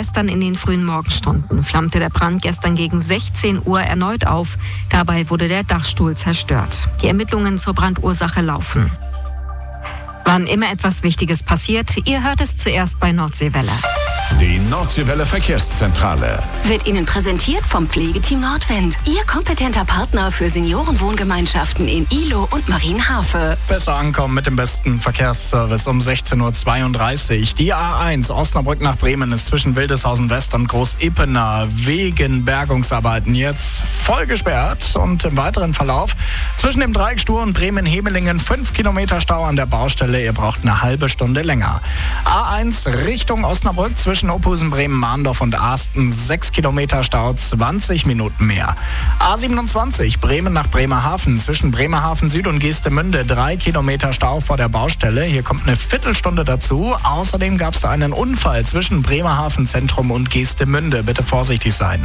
gestern in den frühen Morgenstunden flammte der Brand gestern gegen 16 Uhr erneut auf. Dabei wurde der Dachstuhl zerstört. Die Ermittlungen zur Brandursache laufen. Wann immer etwas Wichtiges passiert, ihr hört es zuerst bei Nordseewelle. Die Nordseewelle Verkehrszentrale wird Ihnen präsentiert vom Pflegeteam Nordwind. Ihr kompetenter Partner für Seniorenwohngemeinschaften in Ihlow und Marienhafe. Besser ankommen mit dem besten Verkehrsservice um 16.32 Uhr. Die A1 Osnabrück nach Bremen ist zwischen Wildeshausen West und Groß-Ippener wegen Bergungsarbeiten jetzt voll gesperrt. Und im weiteren Verlauf zwischen dem Dreieck Stur und Bremen-Hemelingen 5 Kilometer Stau an der Baustelle. Ihr braucht eine halbe Stunde länger. A1 Richtung Osnabrück zwischen Opusen, Bremen, Mahndorf und Asten 6 Kilometer Stau, 20 Minuten mehr. A27 Bremen nach Bremerhaven zwischen Bremerhaven Süd und Geestemünde 3 Kilometer Stau vor der Baustelle. Hier kommt eine Viertelstunde dazu. Außerdem gab es da einen Unfall zwischen Bremerhaven Zentrum und Geestemünde. Bitte vorsichtig sein.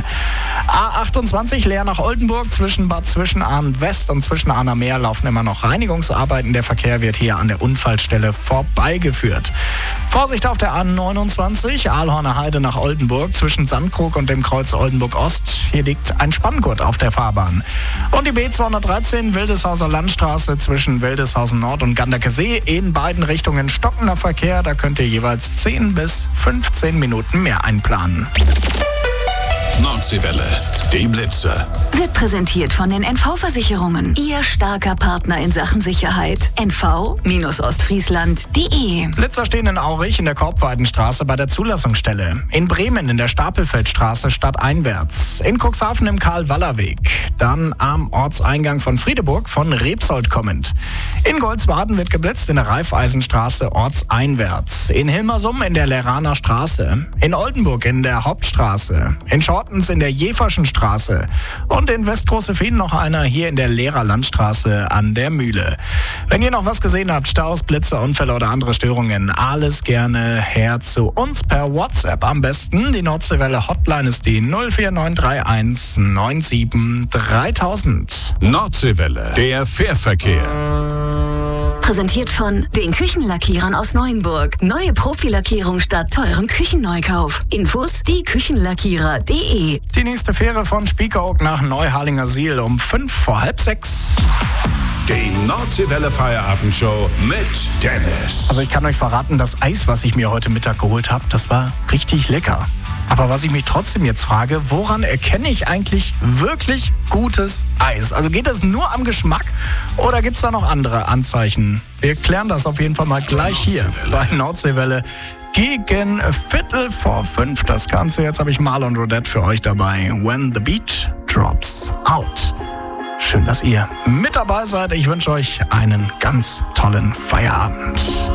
A28 Leer nach Oldenburg zwischen Bad Zwischenahn West und Zwischenahner Meer laufen immer noch Reinigungsarbeiten. Der Verkehr wird hier an der Unfallstelle vorbeigeführt. Vorsicht auf der A29 Aalhorner Heide nach Oldenburg zwischen Sandkrug und dem Kreuz Oldenburg Ost. Hier liegt ein Spanngurt auf der Fahrbahn. Und die B213 Wildeshauser Landstraße zwischen Wildeshausen Nord und Ganderke See in beiden Richtungen stockender Verkehr. Da könnt ihr jeweils 10 bis 15 Minuten mehr einplanen. Nordseewelle, die Blitzer. Wird präsentiert von den NV-Versicherungen. Ihr starker Partner in Sachen Sicherheit. NV-Ostfriesland.de. Blitzer stehen in Aurich in der Korbweidenstraße bei der Zulassungsstelle. In Bremen in der Stapelfeldstraße stadteinwärts. In Cuxhaven im Karl-Waller-Weg. Dann am Ortseingang von Friedeburg von Repsold kommend. In Goldsbaden wird geblitzt in der Raiffeisenstraße ortseinwärts. In Hilmersum in der Leraner Straße. In Oldenburg in der Hauptstraße. In Schortens in der Jeferschen Straße. Und in Westgroßefehn noch einer hier in der Lehrerlandstraße an der Mühle. Wenn ihr noch was gesehen habt, Staus, Blitze, Unfälle oder andere Störungen, alles gerne her zu uns per WhatsApp am besten. Die Nordseewelle Hotline ist die 04931 97 3000. Nordseewelle, der Fährverkehr. Präsentiert von den Küchenlackierern aus Neuenburg. Neue Profilackierung statt teurem Küchenneukauf. Infos dieküchenlackierer.de. Die nächste Fähre von Spiekeroog nach Neuharlinger-Siel um 5:30. Die Nordseewelle Feierabendshow mit Dennis. Also ich kann euch verraten, das Eis, was ich mir heute Mittag geholt habe, das war richtig lecker. Aber was ich mich trotzdem jetzt frage, woran erkenne ich eigentlich wirklich gutes Eis? Also geht es nur am Geschmack oder gibt es da noch andere Anzeichen? Wir klären das auf jeden Fall mal gleich hier bei Nordseewelle gegen 4:45. Das Ganze, jetzt habe ich Marlon Rodette für euch dabei. When the beat drops out. Schön, dass ihr mit dabei seid. Ich wünsche euch einen ganz tollen Feierabend.